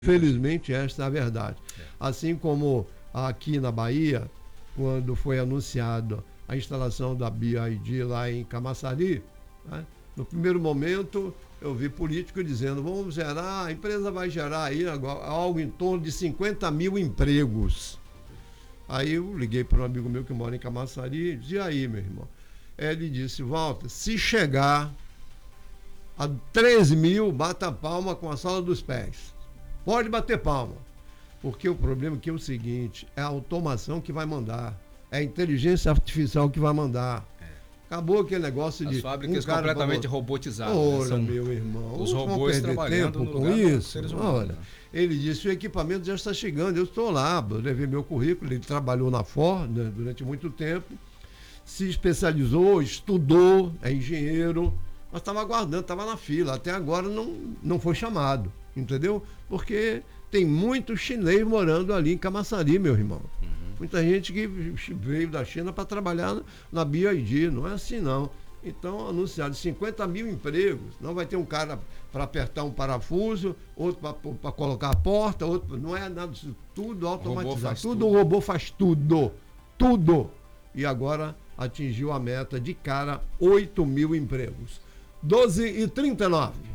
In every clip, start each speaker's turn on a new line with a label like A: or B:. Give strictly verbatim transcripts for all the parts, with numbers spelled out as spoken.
A: Felizmente, esta é a verdade. Assim como aqui na Bahia, quando foi anunciado a instalação da B I D lá em Camaçari, né? No primeiro momento eu vi político dizendo: vamos gerar, a empresa vai gerar aí agora algo em torno de cinquenta mil empregos. Aí eu liguei para um amigo meu que mora em Camaçari e disse: e aí, meu irmão? Ele disse: Walter, se chegar a treze mil, bata a palma com a sola dos pés. Pode bater palma, porque o problema aqui é o seguinte: é a automação que vai mandar, é a inteligência artificial que vai mandar. É. Acabou aquele negócio de...
B: As fábricas
A: um cara
B: completamente
A: falou,
B: robotizadas.
A: Ora,
B: né? São
A: meu irmão,
B: os robôs trabalhando
A: tempo
B: no
A: com
B: lugar
A: isso.
B: dos seres humanos.
A: Olha, ele disse: o equipamento já está chegando, eu estou lá, eu levei meu currículo, ele trabalhou na Ford, né, durante muito tempo, se especializou, estudou, é engenheiro, mas estava aguardando, estava na fila, até agora não, não foi chamado. Entendeu? Porque tem muito chinês morando ali em Camaçari, meu irmão. Uhum. Muita gente que veio da China para trabalhar na B I D, não é assim não. Então, anunciaram cinquenta mil empregos. Não vai ter um cara para apertar um parafuso, outro para colocar a porta, outro. Não é nada disso, tudo automatizado. Tudo, tudo o robô faz tudo. Tudo. E agora atingiu a meta de cara, oito mil empregos. doze e trinta e nove.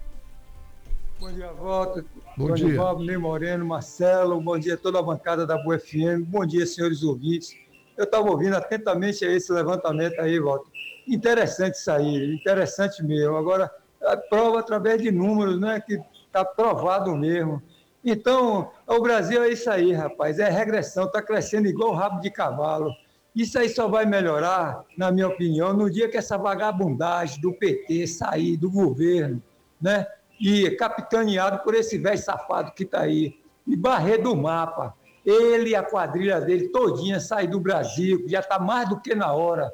C: Bom dia, Walter.
A: Bom, bom dia.
C: Bob, Ney Moreno, Marcelo. Bom dia a toda a bancada da Boa F M. Bom dia, senhores ouvintes. Eu estava ouvindo atentamente esse levantamento aí, Walter. Interessante isso aí, interessante mesmo. Agora, a prova através de números, né? Que está provado mesmo. Então, o Brasil é isso aí, rapaz. É regressão, está crescendo igual o rabo de cavalo. Isso aí só vai melhorar, na minha opinião, no dia que essa vagabundagem do P T sair do governo, né? E capitaneado por esse velho safado que está aí, e barrer do mapa. Ele e a quadrilha dele todinha sair do Brasil, já está mais do que na hora.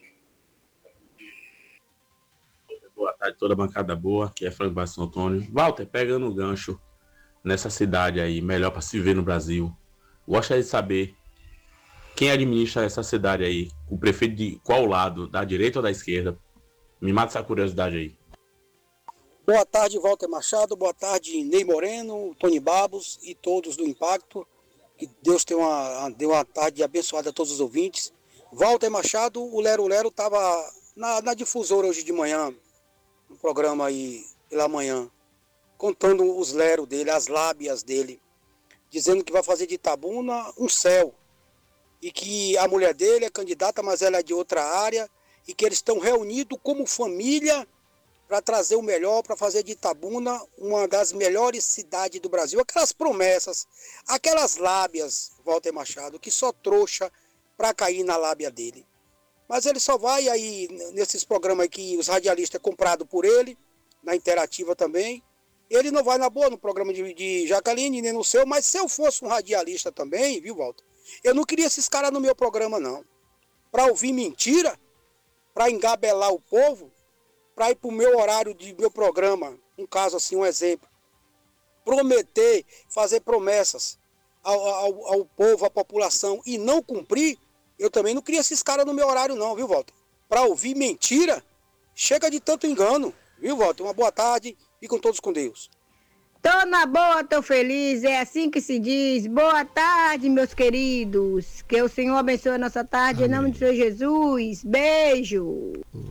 D: Boa tarde, toda a bancada boa, aqui é Franco Bastos Antônio. Walter, pegando o gancho nessa cidade aí, melhor para se ver no Brasil, gostaria de saber quem administra essa cidade aí, o prefeito de qual lado, da direita ou da esquerda? Me mata essa curiosidade aí.
E: Boa tarde, Walter Machado. Boa tarde, Ney Moreno, Tony Babos e todos do Impacto. Que Deus tenha uma, dê uma tarde abençoada a todos os ouvintes. Walter Machado, o Lero Lero estava na, na difusora hoje de manhã, no programa aí pela manhã, contando os Lero dele, as lábias dele, dizendo que vai fazer de Itabuna um céu. E que a mulher dele é candidata, mas ela é de outra área, e que eles estão reunidos como família para trazer o melhor, para fazer de Itabuna uma das melhores cidades do Brasil. Aquelas promessas, aquelas lábias, Walter Machado, que só trouxa para cair na lábia dele. Mas ele só vai aí, nesses programas que os radialistas é comprado por ele, na Interativa também. Ele não vai na boa no programa de, de Jaqueline, nem no seu, mas se eu fosse um radialista também, viu, Walter? Eu não queria esses caras no meu programa, não. Para ouvir mentira, para engabelar o povo, para ir para o meu horário de meu programa, um caso assim, um exemplo, prometer, fazer promessas ao, ao, ao povo, à população e não cumprir, eu também não queria esses caras no meu horário não, viu, Walter? Para ouvir mentira, chega de tanto engano, viu, Walter? Uma boa tarde, fiquem todos com Deus.
F: Tô na boa, tô feliz, é assim que se diz. Boa tarde, meus queridos, que o Senhor abençoe a nossa tarde, amém. Em nome de Senhor Jesus, beijo.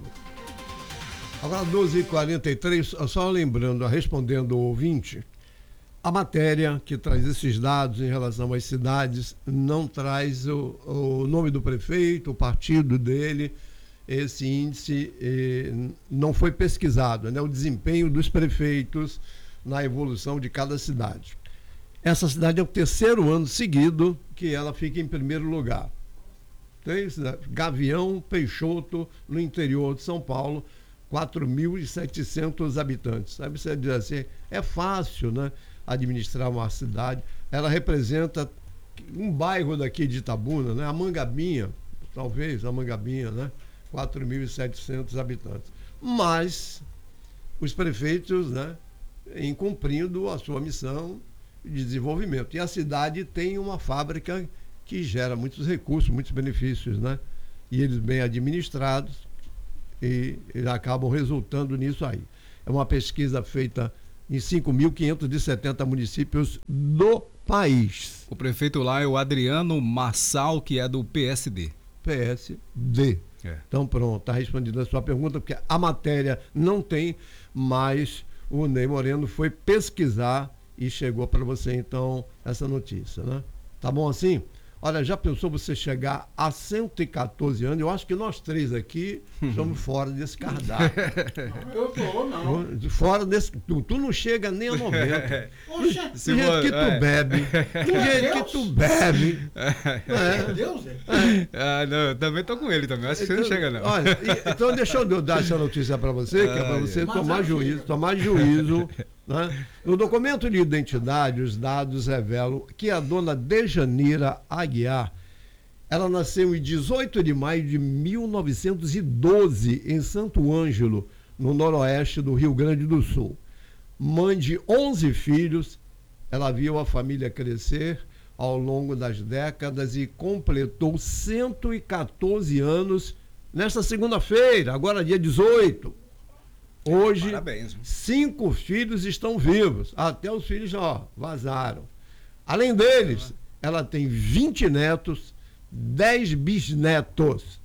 A: Agora, doze e quarenta e três, só lembrando, respondendo o ouvinte, a matéria que traz esses dados em relação às cidades não traz o, o nome do prefeito, o partido dele, esse índice eh, não foi pesquisado, né? O desempenho dos prefeitos na evolução de cada cidade. Essa cidade é o terceiro ano seguido que ela fica em primeiro lugar. Tem Gavião Peixoto, no interior de São Paulo, quatro mil e setecentos habitantes. Sabe, você diz assim, é fácil, né, administrar uma cidade. Ela representa um bairro daqui de Itabuna, né, a Mangabinha, talvez a Mangabinha, né, quatro mil e setecentos habitantes. Mas os prefeitos, né, em cumprindo a sua missão de desenvolvimento. E a cidade tem uma fábrica que gera muitos recursos, muitos benefícios, né, e eles bem administrados, e eles acabam resultando nisso aí. É uma pesquisa feita em cinco mil quinhentos e setenta municípios do país.
B: O prefeito lá é o Adriano Marçal, que é do P S D.
A: P S D. É. Então pronto, está respondida a sua pergunta, porque a matéria não tem, mas o Ney Moreno foi pesquisar e chegou para você então essa notícia, né? Tá bom assim? Olha, já pensou você chegar a cento e quatorze anos? Eu acho que nós três aqui estamos fora desse cardápio.
G: Eu tô, não.
A: Fora desse. Tu, tu não chega nem a noventa.
G: Poxa,
A: do jeito for, que tu é. bebe. Do jeito que tu bebe.
G: É. Meu Deus, é.
B: Ah, não, eu também tô com ele também. Acho que você não chega, não.
A: Olha, e, então deixa eu dar essa notícia para você, que é para você tomar juízo, tomar juízo. Né? No documento de identidade, os dados revelam que a dona Dejanira Aguiar, ela nasceu em dezoito de maio de mil novecentos e doze, em Santo Ângelo, no noroeste do Rio Grande do Sul. Mãe de onze filhos, ela viu a família crescer ao longo das décadas e completou cento e quatorze anos nesta segunda-feira, agora dia dezoito. Hoje, parabéns. Cinco filhos estão vivos. Até os filhos já vazaram. Além deles, ela tem vinte netos, dez bisnetos.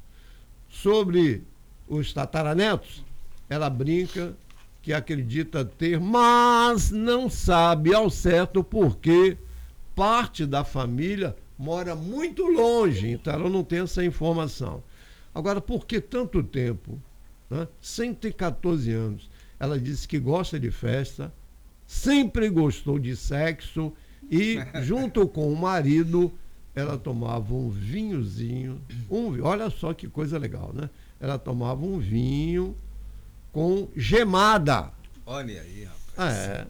A: Sobre os tataranetos, ela brinca que acredita ter, mas não sabe ao certo porque parte da família mora muito longe, então ela não tem essa informação. Agora, por que tanto tempo? Né? cento e quatorze anos. Ela disse que gosta de festa, sempre gostou de sexo e, junto com o marido, ela tomava um vinhozinho. Um, olha só que coisa legal, né? Ela tomava um vinho com gemada.
B: Olha aí, rapaz.
A: É.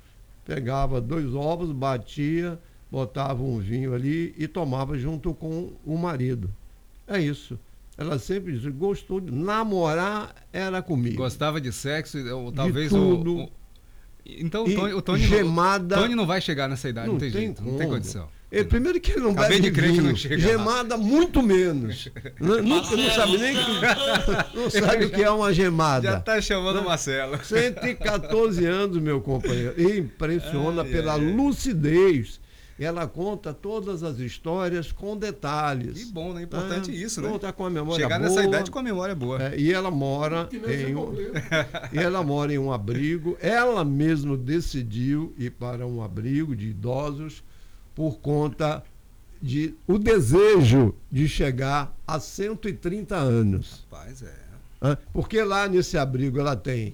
A: Pegava dois ovos, batia, botava um vinho ali e tomava junto com o marido. É isso. Ela sempre disse, gostou de namorar, era comigo.
B: Gostava de sexo, ou talvez
A: de tudo.
B: O, o... Então o Tony, o Tony,
A: gemada,
B: o Tony não vai chegar nessa idade, não, não tem, tem jeito, como. Não tem condição.
A: Ele, primeiro que ele não
B: Acabei
A: bebe
B: de crer
A: vinho,
B: que não chega
A: gemada lá. Muito menos. não, não, não sabe nem que, não sabe o que é uma gemada.
B: Já está chamando o Marcelo.
A: cento e quatorze anos, meu companheiro. E impressiona ai, pela ai, lucidez. E ela conta todas as histórias com detalhes.
B: Que bom, né? Importante ah, isso, né?
A: Conta com a memória
B: Chegar
A: boa.
B: nessa idade com a memória boa.
A: É, e ela mora em um, e ela mora em um abrigo. Ela mesma decidiu ir para um abrigo de idosos por conta de o desejo de chegar a cento e trinta anos.
B: Rapaz, é.
A: Ah, porque lá nesse abrigo ela tem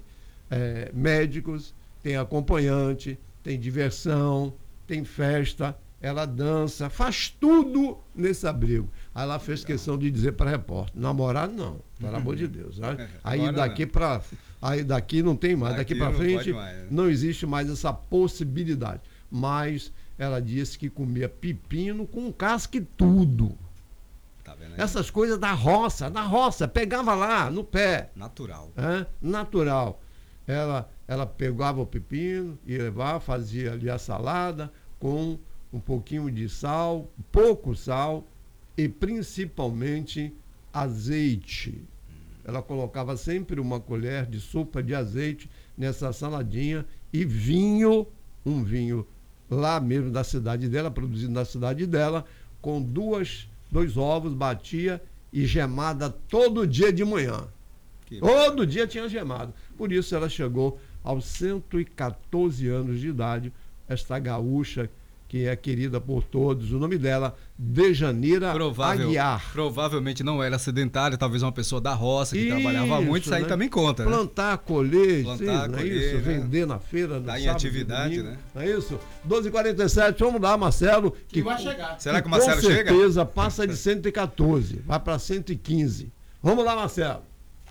A: é, médicos, tem acompanhante, tem diversão, tem festa, ela dança, faz tudo nesse abrigo. Aí ela fez questão de dizer para a repórter, namorar não, pelo amor de Deus. Né? Aí daqui para aí daqui não tem mais, daqui, daqui para frente mais, né? Não existe mais essa possibilidade. Mas ela disse que comia pepino com casca e tudo.
B: Tá vendo aí?
A: Essas coisas da roça, da roça, pegava lá no pé.
B: Natural.
A: É, natural. Ela, ela pegava o pepino e levava, fazia ali a salada com um pouquinho de sal, pouco sal e principalmente azeite. Ela colocava sempre uma colher de sopa de azeite nessa saladinha e vinho, um vinho lá mesmo da cidade dela, produzido na cidade dela, com duas, dois ovos, batia e gemada todo dia de manhã. Que todo bom. Dia tinha gemado. Por isso ela chegou aos cento e quatorze anos de idade, esta gaúcha que é querida por todos. O nome dela, Dejanira Provável, Aguiar.
B: Provavelmente não era sedentária, talvez uma pessoa da roça que isso, trabalhava muito, isso aí, né? Também conta, né?
A: Plantar, colher,
B: Plantar,
A: sim,
B: colher,
A: não é isso?
B: Né?
A: Vender na feira, no
B: tá
A: sábado,
B: em atividade,
A: domingo,
B: né?
A: Não é isso? doze e quarenta e sete, vamos lá, Marcelo. Que,
G: que vai chegar.
B: Será que o Marcelo
A: chega? Com
B: chega?
A: certeza passa de cento e quatorze, vai para cento e quinze. Vamos lá, Marcelo.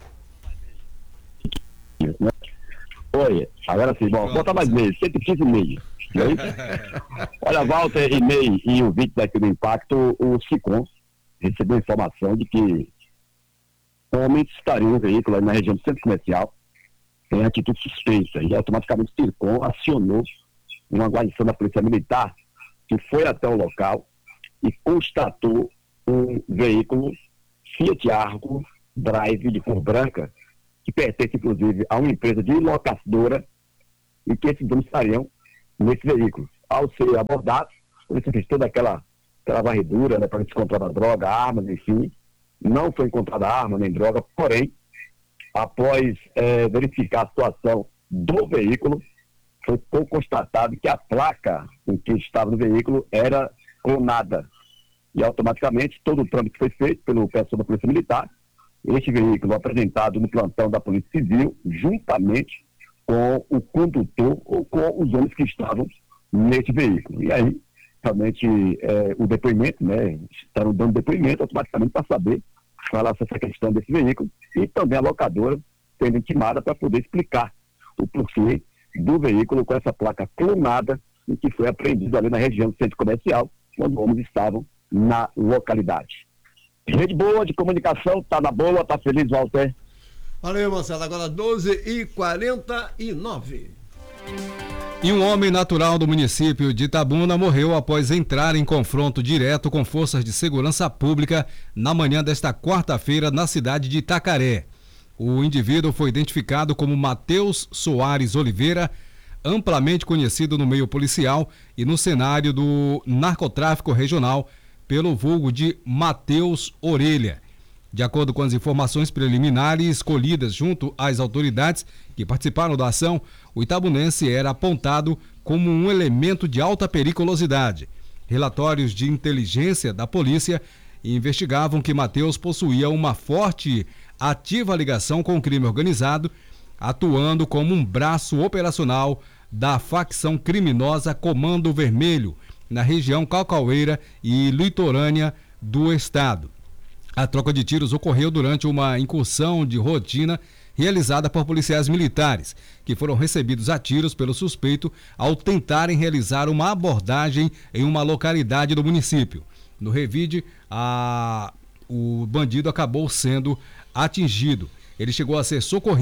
H: Oi, agora sim, bom, bota mais meio, cento e quinze e meio. Olha, Walter e Ney e o vídeo daqui do Impacto, o SICOM recebeu informação de que homens estariam um veículo aí na região do centro comercial em atitude suspeita, e automaticamente o SICOM acionou uma guarnição da Polícia Militar que foi até o local e constatou um veículo Fiat Argo Drive de cor branca, que pertence inclusive a uma empresa de locadora e que esses donos estariam nesse veículo. Ao ser abordados, a polícia fez toda aquela, aquela varredura, né, para encontrar a droga, armas, enfim. Não foi encontrada arma nem droga, porém, após é, verificar a situação do veículo, foi constatado que a placa em que estava no veículo era clonada. E automaticamente todo o trâmite foi feito pelo pessoal da Polícia Militar. Este veículo apresentado no plantão da Polícia Civil, juntamente com o condutor ou com os homens que estavam neste veículo. E aí, realmente, é, o depoimento, né, estavam dando depoimento automaticamente para saber falar sobre essa questão desse veículo e também a locadora sendo intimada para poder explicar o porquê do veículo com essa placa clonada e que foi apreendido ali na região do centro comercial, quando os homens estavam na localidade. Rede boa de comunicação, tá na boa, tá feliz, Walter?
A: Valeu, Marcelo. Agora doze e quarenta e nove.
B: E um homem natural do município de Itabuna morreu após entrar em confronto direto com forças de segurança pública na manhã desta quarta-feira na cidade de Itacaré. O indivíduo foi identificado como Matheus Soares Oliveira, amplamente conhecido no meio policial e no cenário do narcotráfico regional pelo vulgo de Matheus Orelha. De acordo com as informações preliminares colhidas junto às autoridades que participaram da ação, o itabunense era apontado como um elemento de alta periculosidade. Relatórios de inteligência da polícia investigavam que Matheus possuía uma forte ativa ligação com o crime organizado, atuando como um braço operacional da facção criminosa Comando Vermelho, na região Calcaueira e litorânea do estado. A troca de tiros ocorreu durante uma incursão de rotina realizada por policiais militares, que foram recebidos a tiros pelo suspeito ao tentarem realizar uma abordagem em uma localidade do município. No revide, a... o bandido acabou sendo atingido. Ele chegou a ser socorrido